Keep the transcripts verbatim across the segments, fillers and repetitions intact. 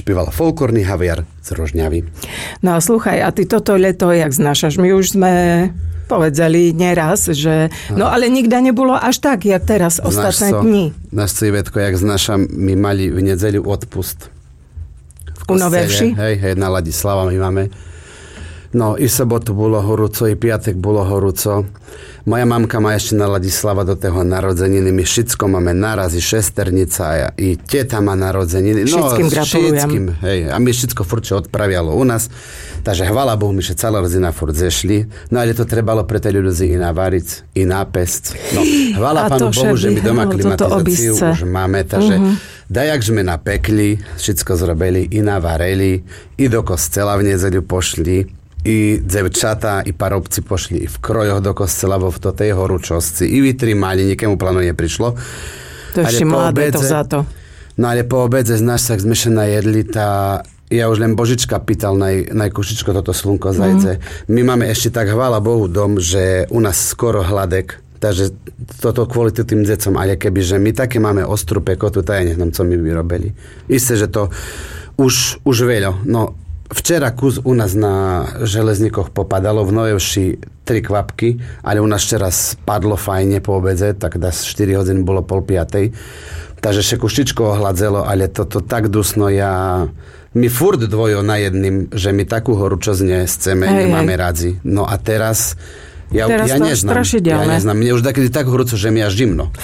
špieval folklórny haviar z Rožňavy. No a slúchaj, a ty toto leto jak znášaš? My už sme povedali neraz, že... No ale nikda nebolo až tak, jak teraz, ostatné so, dni. Náš co, Ivetko, jak znášam, my mali v nedeľu odpust. U Novevši? Hej, hej, na Ladislava my máme. No, i v sobotu bolo horúco, i piatek bolo horúco. Moja mamka má ešte na Ladislava do toho narodeniny. My všetko máme naraz, i šesternica, i teta má narodeniny. No, všetkým gratulujem. Všetkým, hej. A my všetko furčo odpravialo u nás. Takže hvala Bohu, my še celá rodina furt zešli. No, ale to trebalo pre tie ľudí i navariť, i nápesť. No, hvala Pánu Bohu, že my doma klimatizáciu už máme. Takže uh-huh. dajak sme napekli, všetko zrobili, i navareli, i do kostela v nedeľu pošli. I devčatá, i parobci pošli v krojoch do kostela vo v tej horúčosti. I vytrimali, nikému plánu neprišlo. To ešte mladé to za to. No ale po obedze z nás sa sme še najedli, tá, ja už len Božička pýtal, naj, najkušičko toto slnko zajde. Mm. My máme ešte tak, chvála Bohu, dom, že u nás skoro hladek, takže toto kvôli tým decom, ale keby, že my také máme ostrú pekotu, tá ja neznám, co my vyrobili. Isté, že to už, už veľa, no včera kus u nás na železnikoch popadalo, v Novevši tri kvapky, ale u nás včera spadlo fajne po obedze, tak dá štyri hodiny bolo pol piatej. Takže šekuštičko ohladzelo, ale toto tak dusno, ja... My furt dvojo na jedným, že my takú horúčosť nechceme, nemáme radzi. No a teraz... Ja, teraz ja neznám, ja neznám. Mne už takedy tak horúco, že mi až žimno.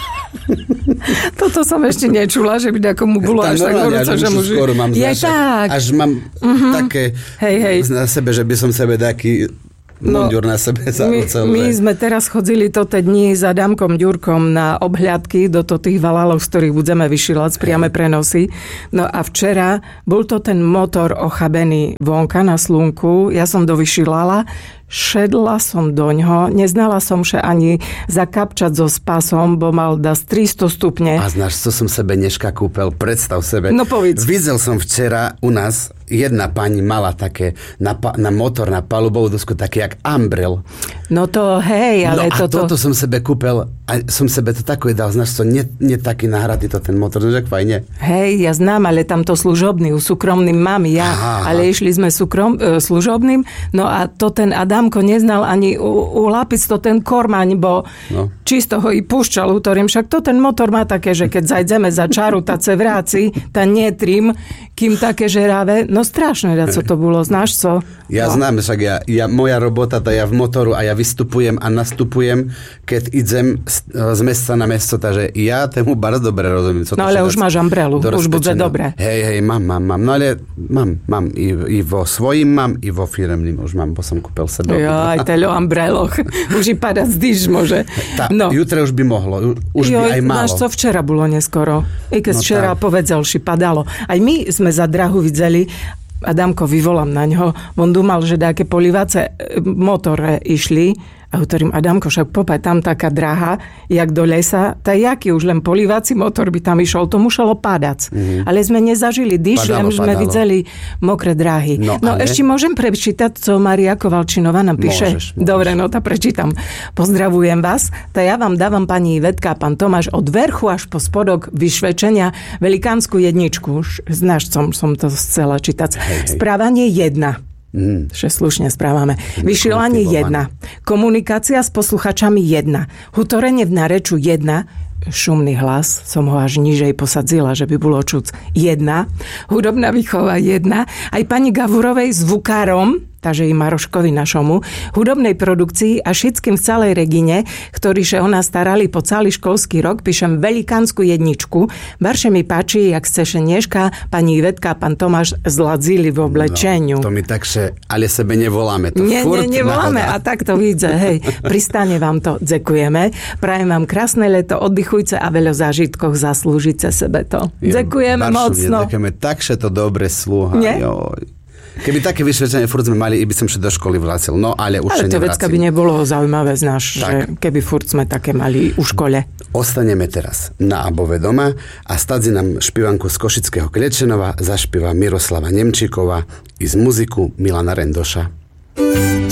Toto som ešte nečula, že by takomu bolo až tak horúco, že môžu... Skoro mám je zašak, tak. Až mám uh-huh. také hej, hej. na sebe, že by som sebe taký mundur no, na sebe My, zarucel. my sme teraz chodili toto dni za Adamkom Ďurkom na obhliadky do tých valálov, z ktorých budeme vyšilať priame prenosy. No a včera bol to ten motor ochabený vonka na slnku. Ja som dovyšilala, šedla som doňho, neznala som še ani zakapčať so spasom, bo mal das tristo stupne. A znáš, co som sebe dneška kúpel? Predstav sebe. No povedz. Videl som včera u nás, jedna pani mala také na, pa, na motor, na palubovú dosku, také jak Umbrel. No to hej, ale no a toto... toto som sebe kúpel a som sebe to takové dal, znáš, to nie, nie taký nahratý to ten motor, no tak fajne. Hej, ja znám, ale tam to služobný, u súkromným mám ja, aha, ale išli sme súkrom, e, služobným, no a to ten Adamko neznal ani u, ulápiť to ten kormaň, bo no. čisto ho i púšťal útorím, však to ten motor má také, že keď zajdeme za čaru, tá cevráci, tá netrim, kým také žeráve, no strašné, co to bolo, znáš co? Ja no. znám, však ja, ja, moja robota, tá ja v motoru a ja vystupujem a nastupujem, keď idem z, z mesta na mesto, takže ja tému bardzo dobre rozumiem. Co no ale už máš umbrelu, už bude dobre. Hej, hej, mám, mám, mám, no ale mám, mám, i, i vo svojím mám, i vo firemným už mám, bo som kúpil sa do... Jo, aj telo umbreloch, už i padať zdíš môže. Tá, no. Jutre už by mohlo, už jo, by aj malo. Máš co včera bolo neskoro, i keď no včera povedzelši padalo. Aj my sme za drahu videli, Adamko, vyvolám na ňo, on dúmal, že dáke polivace motore išli, a hovorím, Adamko, však popaj, tam taká dráha, jak do lesa, tá jaký už len polivací motor by tam išiel, to muselo padať. Mm-hmm. Ale sme nezažili dyšlem, sme videli mokré dráhy. No, no ale... ešte môžem prečítať, co Maria Kovalčinová nám píše? Môžeš, môžeš. Dobre, no tá prečítam. Pozdravujem vás. Tá ja vám dávam pani Ivetka a pán Tomáš od verchu až po spodok vyšvečenia velikánsku jedničku. Znáš, som, som to chcela čítať. Hej, hej. Správanie jedna. Mm. Že slušne správame. Vyšilanie jedna. Komunikácia s posluchačami jedna. Hutorenie v nareču jedna. Šumný hlas, som ho až nižej posadzila, že by bolo čuť. Jedna. Hudobná výchova jedna. Aj pani Gavurovej zvukárom, takže i Maroškovi našomu, hudobnej produkcii a všetkým v celej Regine, ktorí še o nás starali po celý školský rok, píšem velikánsku jedničku. Barše mi páči, jak ste še Nežka, pani Ivetka a pán Tomáš zladzili v oblečeniu. No, to mi tak še, ale sebe nevoláme. To nie, furt nie, nevoláme a tak to vidze. Hej, pristane vám to, dzekujeme. Prajem vám krásne leto, oddychujte a veľa zážitkov, zaslúžite sebe to. Dzekujeme mocno. Ďakujeme, tak še to dobre slúha. Joj. Keby také vysvetlenie furt sme mali, i by som še do školy vracil. No, ale už ale še nevracil. Ale to vecka by nebolo zaujímavé, znáš, že keby furt sme také mali u škole. Ostaneme teraz na Above doma a stadzi nám špivanku z Košického Klečenova zašpieva Miroslava Nemčíková i z muziku Milana Rendoša.